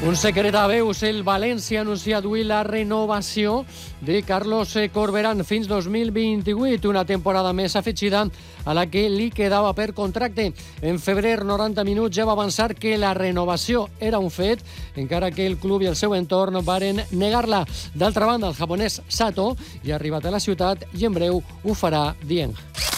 Un secret a veus, el València ha anunciat avui la renovació de Carlos Corberán fins 2028, una temporada més afegida a la que li quedava per contracte. En febrer, 90 minuts, ja va avançar que la renovació era un fet, encara que el club i el seu entorn varen negar-la. D'altra banda, el japonès Sato ja ha arribat a la ciutat i en breu ho farà Dieng.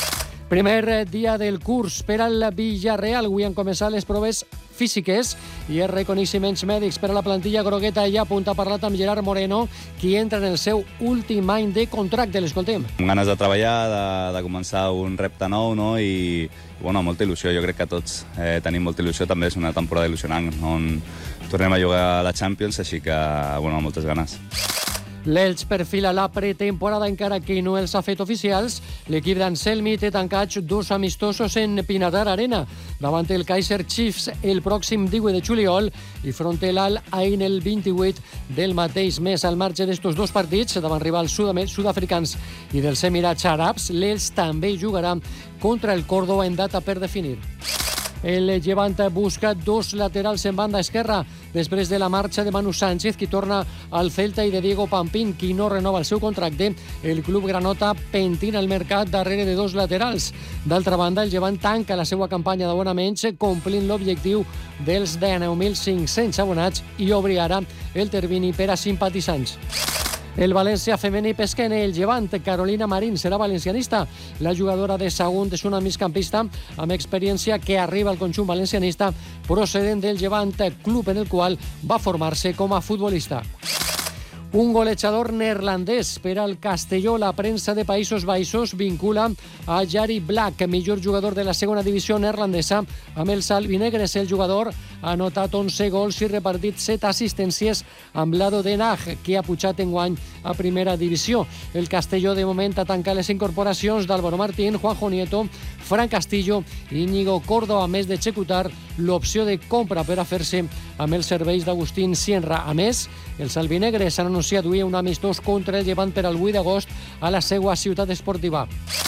Primer dia del curs per al Villarreal. Avui han començat les proves físiques i els reconeixements mèdics per a la plantilla grogueta. Ja apunta a parlar amb Gerard Moreno, qui entra en el seu últim any de contracte. L'escoltem. Amb ganes de treballar, de començar un repte nou, no? I bueno, molta il·lusió. Jo crec que tots tenim molta il·lusió. També és una temporada il·lusionant on tornem a jugar a la Champions, així que bueno, moltes ganes. L'Elx perfila la pretemporada, encara que no els ha fet oficials. L'equip d'Anselmi té tancats 2 amistosos en Pinatar Arena, davant el Kaiser Chiefs el pròxim 18 de juliol i front l'Al Ain el 28 del mateix mes. Al marge d'estos 2 partits, davant rivals sud-africans i dels Emirats Àrabs, l'Elx també jugarà contra el Córdoba en data per definir. El Llevant busca 2 laterals en banda esquerra després de la marxa de Manu Sánchez, qui torna al Celta, i de Diego Pampín, qui no renova el seu contracte. El club granota pentina el mercat darrere de 2 laterals. D'altra banda, el Llevant tanca la seva campanya d'abonaments complint l'objectiu dels 19.500 abonats i obri ara el termini per a simpatitzants. El València femení pesca en el Llevant. Carolina Marín serà valencianista. La jugadora de Sagunt és una migcampista amb experiència que arriba al conjunt valencianista procedent del Llevant, club en el qual va formar-se com a futbolista. Un golejador neerlandès per al Castelló. La premsa de Països Baixos vincula a Jari Black, millor jugador de la segona divisió neerlandesa. Amb els albinegres, el jugador ha anotat 11 gols i repartit 7 assistències amb l'Ado Den Haag, que ha pujat enguany a primera divisió. El Castelló, de moment, ha tancat les incorporacions d'Álvaro Martín, Juanjo Nieto, Fran Castillo i Íñigo Córdoba, a més d'executar l'opció de compra per a fer-se amb els serveis d'Agustín Sienra. A més, els albinegres han anunciat avui un amistós contra el Llevant per al 8 d'agost a la seva ciutat esportiva.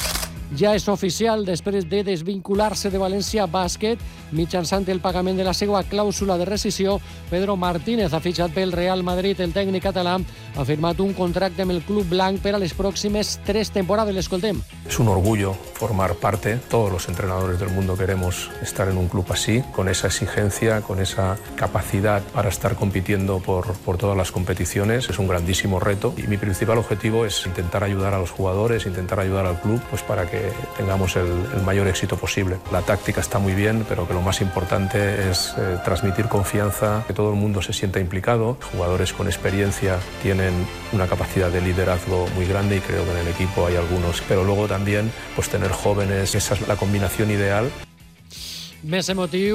Ja és oficial, després de desvincular-se de València Bàsquet mitjançant el pagament de la seva clàusula de rescissió, Pedro Martínez ha fitxat pel Real Madrid. El tècnic català ha firmat un contracte amb el club blanc per a les pròximes 3 temporades. L'escoltem. Es un orgullo formar parte. Todos los entrenadores del mundo queremos estar en un club así, con esa exigencia, con esa capacidad para estar compitiendo por todas las competiciones. Es un grandísimo reto y mi principal objetivo es intentar ayudar a los jugadores, intentar ayudar al club, pues para que tengamos el mayor éxito posible. La táctica está muy bien, pero que lo más importante es transmitir confianza, que todo el mundo se sienta implicado. Jugadores con experiencia tienen una capacidad de liderazgo muy grande y creo que en el equipo hay algunos, pero luego también pues tener jóvenes, esa es la combinación ideal. Més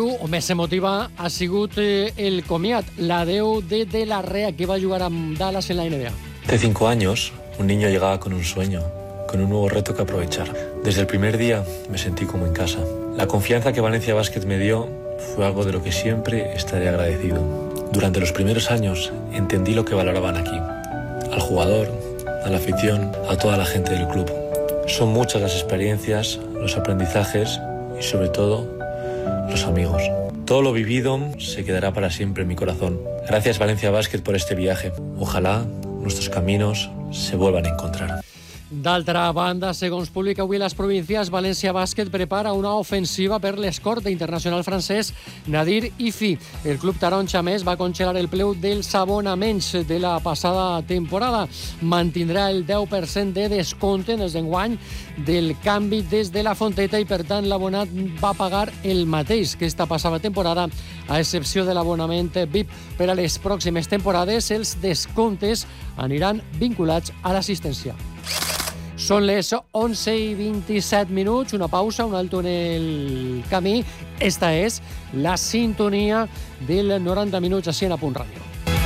emotiva ha sigut el comiat, l'adeu de la Rea, que va jugar amb Dallas en la NBA. Hace 5 años, un niño llegaba con un sueño, con un nuevo reto que aprovechar. Desde el primer día me sentí como en casa. La confianza que Valencia Basket me dio fue algo de lo que siempre estaré agradecido. Durante los primeros años entendí lo que valoraban aquí. Al jugador, a la afición, a toda la gente del club. Son muchas las experiencias, los aprendizajes y sobre todo los amigos. Todo lo vivido se quedará para siempre en mi corazón. Gracias Valencia Basket por este viaje. Ojalá nuestros caminos se vuelvan a encontrar. D'altra banda, segons publica avui les províncies, València Bàsquet prepara una ofensiva per l'escorta internacional francès Nadir Ifi. El club taronja, més, va congelar el preu dels abonaments de la passada temporada. Mantindrà el 10% de descompte en els d'enguany del canvi des de la Fonteta i, per tant, l'abonat va pagar el mateix que esta passada temporada, a excepció de l'abonament VIP. Per a les pròximes temporades, els descomptes aniran vinculats a l'assistència. Són les 11:27, una pausa, un alto en el camí. Esta és la sintonia del 90 minuts a 100 a Punt Ràdio.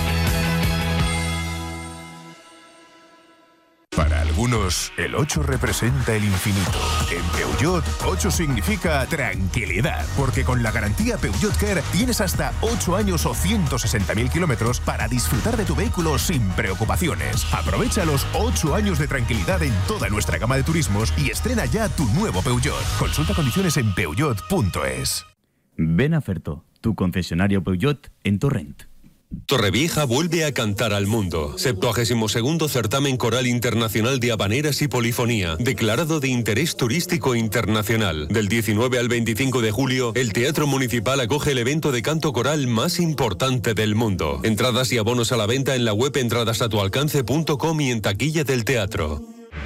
Para algunos, el 8 representa el infinito. En Peugeot, 8 significa tranquilidad, porque con la garantía Peugeot Care tienes hasta 8 años o 160.000 kilómetros para disfrutar de tu vehículo sin preocupaciones. Aprovecha los 8 años de tranquilidad en toda nuestra gama de turismos y estrena ya tu nuevo Peugeot. Consulta condiciones en peugeot.es. Ven a Ferto, tu concesionario Peugeot en Torrent. Torrevieja vuelve a cantar al mundo. 72º certamen coral internacional de habaneras y polifonía, declarado de interés turístico internacional. Del 19 al 25 de julio, el Teatro Municipal acoge el evento de canto coral más importante del mundo. Entradas y abonos a la venta en la web entradasatualcance.com y en taquilla del teatro.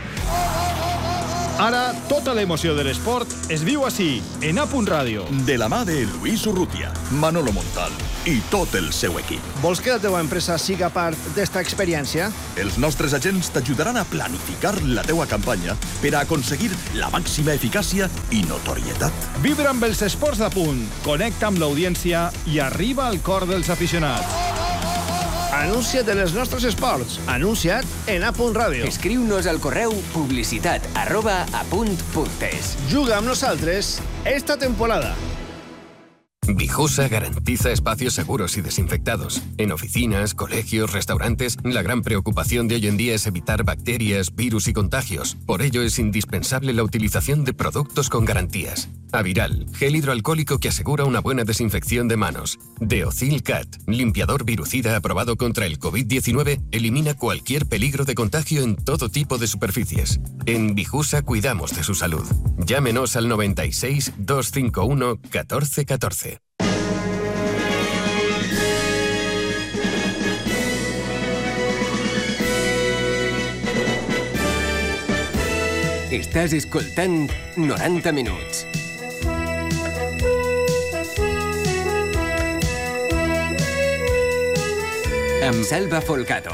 Ara, tota l'emoció de l'esport es viu així, en A.Punt Ràdio. De la mà de Luis Urrutia, Manolo Montal i tot el seu equip. Vols que la teva empresa siga part d'esta experiència? Els nostres agents t'ajudaran a planificar la teua campanya per a aconseguir la màxima eficàcia i notorietat. Vibra amb els esports d'A.Punt, connecta amb l'audiència i arriba al cor dels aficionats. Anuncia't en els nostres esports. Anuncia't en A.Punt Ràdio. Escriu-nos al correu publicitat@apunt.es. Juga amb nosaltres esta temporada. Vijosa garantiza espacios seguros y desinfectados. En oficinas, colegios, restaurantes, la gran preocupación de hoy en día es evitar bacterias, virus y contagios. Por ello es indispensable la utilización de productos con garantías. Aviral, gel hidroalcohólico que asegura una buena desinfección de manos. Deocil Cat, limpiador virucida aprobado contra el COVID-19, elimina cualquier peligro de contagio en todo tipo de superficies. En Vijusa cuidamos de su salud. Llámenos al 96 251 1414. Estàs escoltant 90 minuts. Amb Salva Folcato.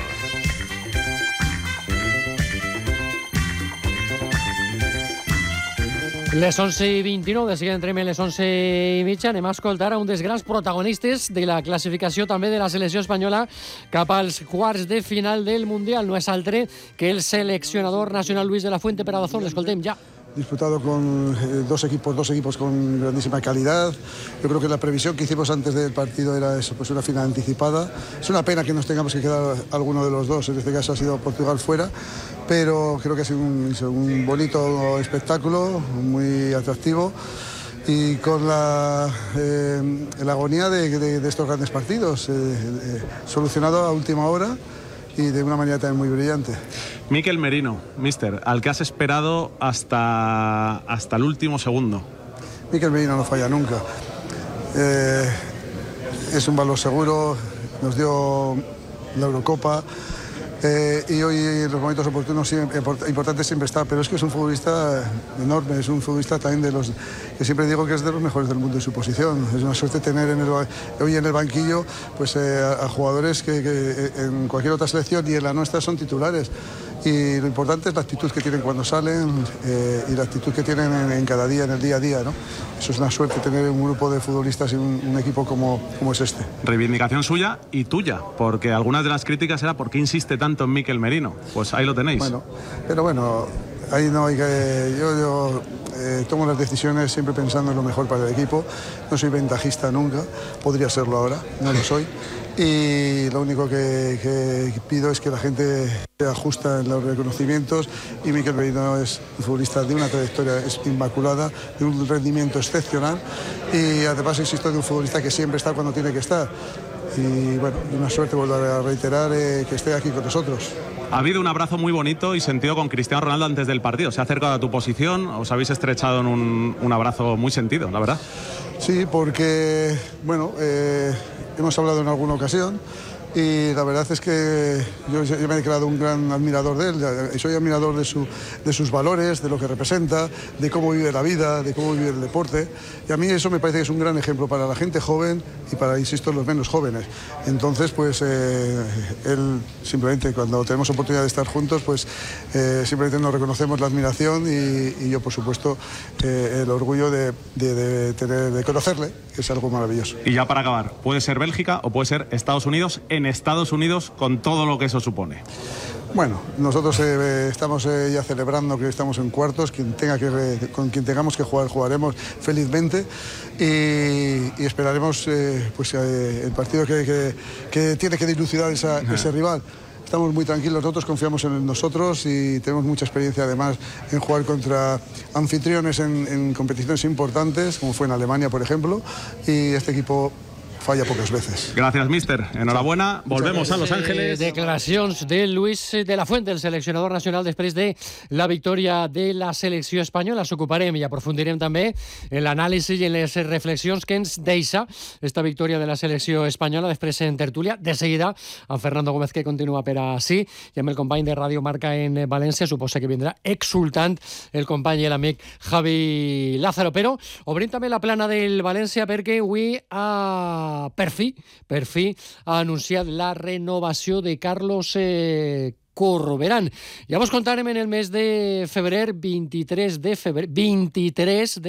Les 11:29, de seguida entrem a les 11:30. Anem a escoltar a un dels grans protagonistes de la classificació també de la selecció espanyola cap als quarts de final del Mundial. No és altre que el seleccionador nacional Luis de la Fuente per a Dazón. L'escoltem ja. Disputado con dos equipos con grandísima calidad. Yo creo que la previsión que hicimos antes del partido era eso, pues una final anticipada. Es una pena que nos tengamos que quedar alguno de los dos, en este caso ha sido Portugal fuera, pero creo que ha sido un bonito espectáculo, muy atractivo y con la agonía de estos grandes partidos, solucionado a última hora y de una manera también muy brillante. Mikel Merino, mister, al que has esperado hasta el último segundo. Mikel Merino no falla nunca. Es un valor seguro, nos dio la Eurocopa y hoy en los momentos oportunos importantes siempre está, pero es que es un futbolista enorme, es un futbolista también de los que siempre digo que es de los mejores del mundo en su posición. Es una suerte tener hoy en el banquillo pues a jugadores que en cualquier otra selección y en la nuestra son titulares. Y lo importante es la actitud que tienen cuando salen y la actitud que tienen en cada día, en el día a día, ¿no? Eso es una suerte tener un grupo de futbolistas y un equipo como es este. Reivindicación suya y tuya, porque algunas de las críticas era ¿por qué insiste tanto en Mikel Merino? Pues ahí lo tenéis. Pero bueno, ahí no hay que... Yo tomo las decisiones siempre pensando en lo mejor para el equipo. No soy ventajista nunca, podría serlo ahora, no lo soy. Y lo único que pido es que la gente se ajusta en los reconocimientos y Mikel Merino es un futbolista de una trayectoria inmaculada, de un rendimiento excepcional y además insisto de un futbolista que siempre está cuando tiene que estar. Y bueno, una suerte, vuelvo a reiterar, que esté aquí con nosotros. Ha habido un abrazo muy bonito y sentido con Cristiano Ronaldo antes del partido. Se ha acercado a tu posición, os habéis estrechado en un abrazo muy sentido, la verdad. Sí, porque, bueno, hemos hablado en alguna ocasión y la verdad es que yo me he declarado un gran admirador de él. Soy admirador de sus valores, de lo que representa, de cómo vive la vida, de cómo vive el deporte. Y a mí eso me parece que es un gran ejemplo para la gente joven y para, insisto, los menos jóvenes. Entonces, pues él simplemente cuando tenemos oportunidad de estar juntos, pues simplemente nos reconocemos la admiración y yo, por supuesto, el orgullo de conocerle, que es algo maravilloso. Y ya para acabar, puede ser Bélgica o puede ser Estados Unidos en Estados Unidos con todo lo que eso supone. Bueno, nosotros estamos ya celebrando que estamos en cuartos. Con quien tengamos que jugar, jugaremos felizmente y esperaremos el partido que tiene que dilucidar ese rival. Estamos muy tranquilos, nosotros confiamos en nosotros y tenemos mucha experiencia además en jugar contra anfitriones en competiciones importantes, como fue en Alemania, por ejemplo, y este equipo falla pocas veces. Gracias, míster. Enhorabuena. Volvemos a Los Ángeles. Declaracions de Luis de la Fuente, el seleccionador nacional, després de la victòria de la selecció espanyola. S'ocuparem i aprofundirem també en l'anàlisi i en les reflexions que ens deixa esta victòria de la selecció espanyola. Després en tertúlia, de seguida, amb Fernando Gómez, que continua per ací, i amb el company de Radio Marca en València. Suposa que vindrà exultant el company i l'amic Javi Lázaro. Però obrim també la plana del València, perquè avui per fi ha anunciat la renovació de Carlos Corberán. Ja vos contarem en el mes de febrer, 23 de febrer,